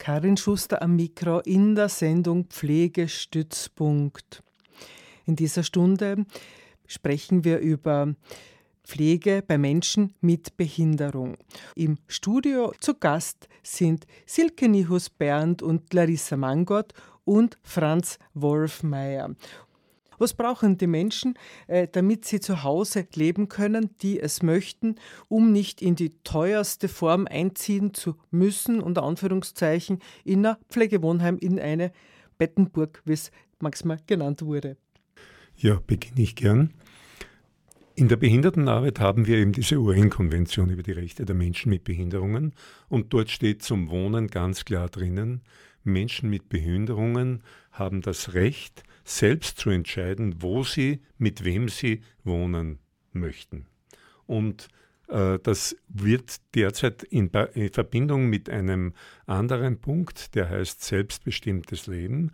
Karin Schuster am Mikro in der Sendung Pflegestützpunkt. In dieser Stunde sprechen wir über Pflege bei Menschen mit Behinderung. Im Studio zu Gast sind Silke Nihus-Bernd und Larissa Mangott und Franz Wolfmeier. Was brauchen die Menschen, damit sie zu Hause leben können, die es möchten, um nicht in die teuerste Form einziehen zu müssen, unter Anführungszeichen, in ein Pflegewohnheim, in eine Bettenburg, wie es manchmal genannt wurde? Ja, beginne ich gern. In der Behindertenarbeit haben wir eben diese UN-Konvention über die Rechte der Menschen mit Behinderungen und dort steht zum Wohnen ganz klar drinnen, Menschen mit Behinderungen haben das Recht, selbst zu entscheiden, wo sie, mit wem sie wohnen möchten. Und das wird derzeit in Verbindung mit einem anderen Punkt, der heißt selbstbestimmtes Leben,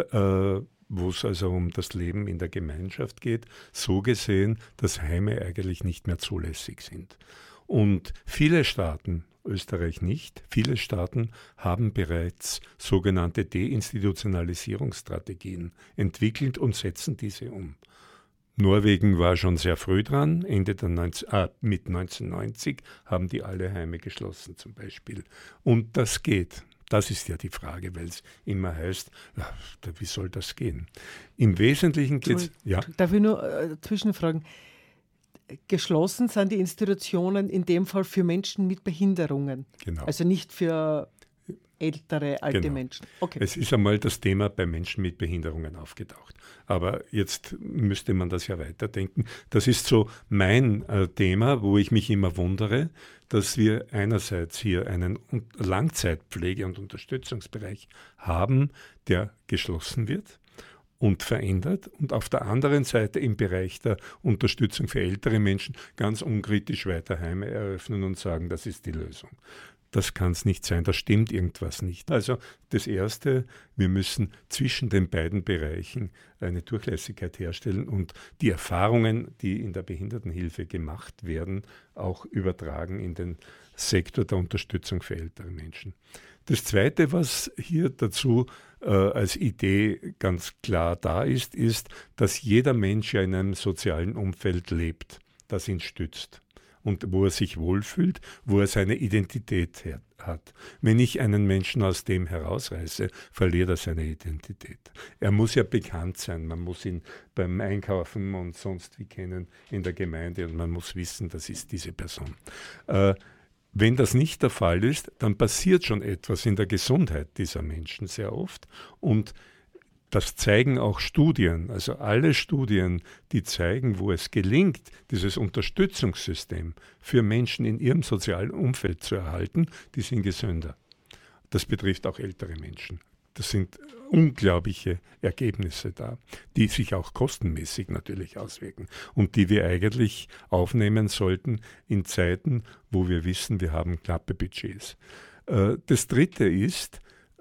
wo es also um das Leben in der Gemeinschaft geht, so gesehen, dass Heime eigentlich nicht mehr zulässig sind. Und viele Staaten, Österreich nicht, viele Staaten haben bereits sogenannte Deinstitutionalisierungsstrategien entwickelt und setzen diese um. Norwegen war schon sehr früh dran, mit 1990 haben die alle Heime geschlossen zum Beispiel. Und das geht. Das ist ja die Frage, weil es immer heißt, wie soll das gehen? Im Wesentlichen geht es... Ja? Darf ich nur zwischenfragen? Geschlossen sind die Institutionen in dem Fall für Menschen mit Behinderungen. Genau. Also nicht für ältere, alte Menschen. Okay. Es ist einmal das Thema bei Menschen mit Behinderungen aufgetaucht. Aber jetzt müsste man das ja weiterdenken. Das ist so mein Thema, wo ich mich immer wundere, dass wir einerseits hier einen Langzeitpflege- und Unterstützungsbereich haben, der geschlossen wird und verändert und auf der anderen Seite im Bereich der Unterstützung für ältere Menschen ganz unkritisch weiter Heime eröffnen und sagen, das ist die Lösung. Das kann es nicht sein, da stimmt irgendwas nicht. Also das Erste, wir müssen zwischen den beiden Bereichen eine Durchlässigkeit herstellen und die Erfahrungen, die in der Behindertenhilfe gemacht werden, auch übertragen in den Sektor der Unterstützung für ältere Menschen. Das Zweite, was hier dazu als Idee ganz klar da ist, dass jeder Mensch ja in einem sozialen Umfeld lebt, das ihn stützt. Und wo er sich wohlfühlt, wo er seine Identität hat. Wenn ich einen Menschen aus dem herausreiße, verliert er seine Identität. Er muss ja bekannt sein, man muss ihn beim Einkaufen und sonst wie kennen in der Gemeinde und man muss wissen, das ist diese Person. Wenn das nicht der Fall ist, dann passiert schon etwas in der Gesundheit dieser Menschen sehr oft und das zeigen auch Studien, also alle Studien, die zeigen, wo es gelingt, dieses Unterstützungssystem für Menschen in ihrem sozialen Umfeld zu erhalten, die sind gesünder. Das betrifft auch ältere Menschen. Das sind unglaubliche Ergebnisse da, die sich auch kostenmäßig natürlich auswirken und die wir eigentlich aufnehmen sollten in Zeiten, wo wir wissen, wir haben knappe Budgets. Das Dritte ist,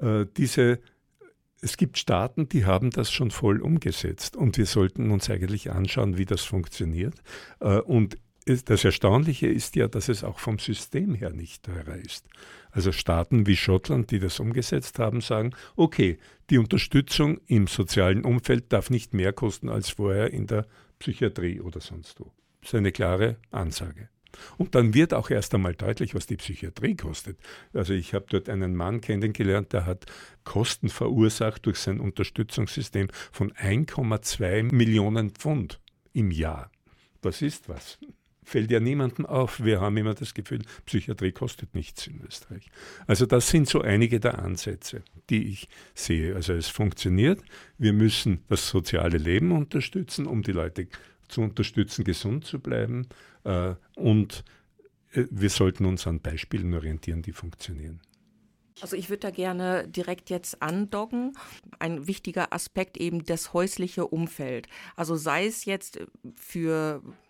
es gibt Staaten, die haben das schon voll umgesetzt und wir sollten uns eigentlich anschauen, wie das funktioniert. Und das Erstaunliche ist ja, dass es auch vom System her nicht teurer ist. Also Staaten wie Schottland, die das umgesetzt haben, sagen, okay, die Unterstützung im sozialen Umfeld darf nicht mehr kosten als vorher in der Psychiatrie oder sonst wo. Das ist eine klare Ansage. Und dann wird auch erst einmal deutlich, was die Psychiatrie kostet. Also ich habe dort einen Mann kennengelernt, der hat Kosten verursacht durch sein Unterstützungssystem von 1,2 Millionen Pfund im Jahr. Das ist was. Fällt ja niemandem auf. Wir haben immer das Gefühl, Psychiatrie kostet nichts in Österreich. Also das sind so einige der Ansätze, die ich sehe. Also es funktioniert. Wir müssen das soziale Leben unterstützen, um die Leute zu unterstützen, gesund zu bleiben. Und wir sollten uns an Beispielen orientieren, die funktionieren. Also ich würde da gerne direkt jetzt andocken. Ein wichtiger Aspekt eben das häusliche Umfeld. Also sei es jetzt für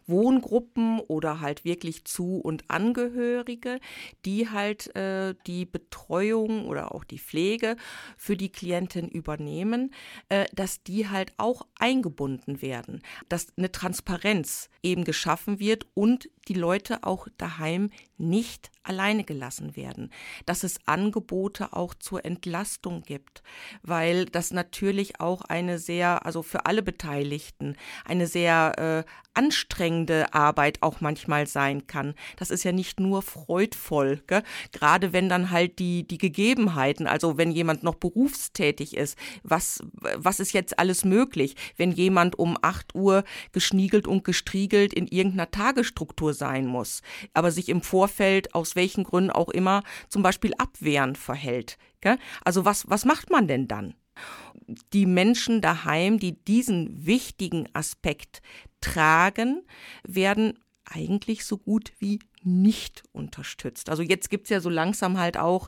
Wohngruppen oder halt wirklich Zu- und Angehörige, die halt die Betreuung oder auch die Pflege für die Klientin übernehmen, dass die halt auch eingebunden werden, dass eine Transparenz eben geschaffen wird und die Leute auch daheim nicht alleine gelassen werden, dass es Angebote auch zur Entlastung gibt, weil das natürlich auch eine sehr, also für alle Beteiligten, eine sehr anstrengende Arbeit auch manchmal sein kann. Das ist ja nicht nur freudvoll, gell? Gerade wenn dann halt die Gegebenheiten, also wenn jemand noch berufstätig ist, was ist jetzt alles möglich, wenn jemand um 8 Uhr geschniegelt und gestriegelt in irgendeiner Tagesstruktur sein muss, aber sich im Vorfeld aus welchen Gründen auch immer zum Beispiel abwehrend verhält. Gell? Also was macht man denn dann? Die Menschen daheim, die diesen wichtigen Aspekt tragen, werden eigentlich so gut wie nicht unterstützt. Also jetzt gibt es ja so langsam halt auch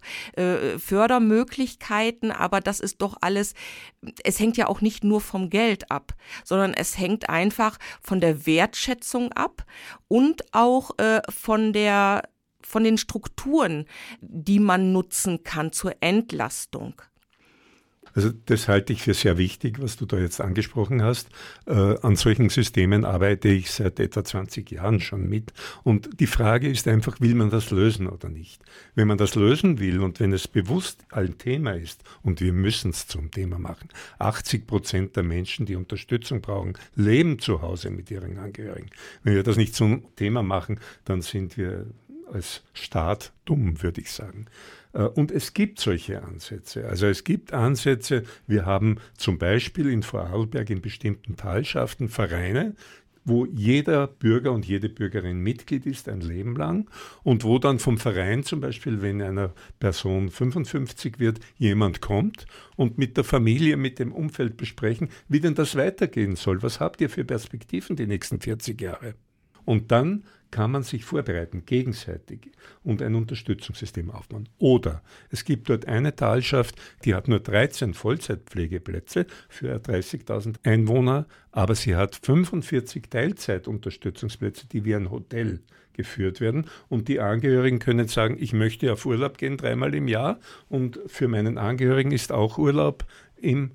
Fördermöglichkeiten, aber das ist doch alles, es hängt ja auch nicht nur vom Geld ab, sondern es hängt einfach von der Wertschätzung ab und auch von den Strukturen, die man nutzen kann zur Entlastung. Also das halte ich für sehr wichtig, was du da jetzt angesprochen hast. An solchen Systemen arbeite ich seit etwa 20 Jahren schon mit. Und die Frage ist einfach, will man das lösen oder nicht? Wenn man das lösen will und wenn es bewusst ein Thema ist, und wir müssen es zum Thema machen, 80% der Menschen, die Unterstützung brauchen, leben zu Hause mit ihren Angehörigen. Wenn wir das nicht zum Thema machen, dann sind wir als Staat dumm, würde ich sagen. Und es gibt solche Ansätze. Also es gibt Ansätze, wir haben zum Beispiel in Vorarlberg in bestimmten Talschaften Vereine, wo jeder Bürger und jede Bürgerin Mitglied ist, ein Leben lang, und wo dann vom Verein zum Beispiel, wenn einer Person 55 wird, jemand kommt und mit der Familie, mit dem Umfeld besprechen, wie denn das weitergehen soll. Was habt ihr für Perspektiven die nächsten 40 Jahre? Und dann kann man sich vorbereiten, gegenseitig, und ein Unterstützungssystem aufbauen. Oder es gibt dort eine Talschaft, die hat nur 13 Vollzeitpflegeplätze für 30.000 Einwohner, aber sie hat 45 Teilzeitunterstützungsplätze, die wie ein Hotel geführt werden. Und die Angehörigen können sagen, ich möchte auf Urlaub gehen 3-mal im Jahr, und für meinen Angehörigen ist auch Urlaub im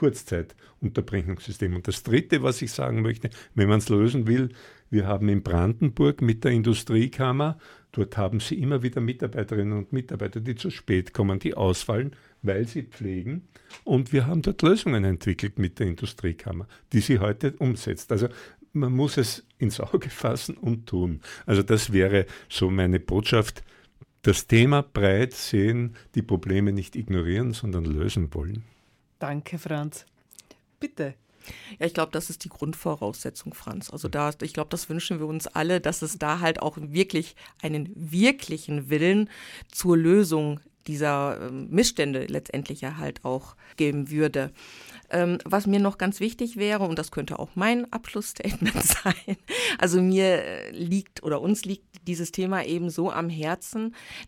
Kurzzeitunterbringungssystem. Und das Dritte, was ich sagen möchte, wenn man es lösen will, wir haben in Brandenburg mit der Industriekammer, dort haben sie immer wieder Mitarbeiterinnen und Mitarbeiter, die zu spät kommen, die ausfallen, weil sie pflegen. Und wir haben dort Lösungen entwickelt mit der Industriekammer, die sie heute umsetzt. Also man muss es ins Auge fassen und tun. Also das wäre so meine Botschaft. Das Thema breit sehen, die Probleme nicht ignorieren, sondern lösen wollen. Danke, Franz. Bitte. Ja, ich glaube, das ist die Grundvoraussetzung, Franz. Also ich glaube, das wünschen wir uns alle, dass es da halt auch wirklich einen wirklichen Willen zur Lösung dieser Missstände letztendlich ja halt auch geben würde. Was mir noch ganz wichtig wäre, und das könnte auch mein Abschlussstatement sein, also mir liegt oder uns liegt dieses Thema eben so am Herzen,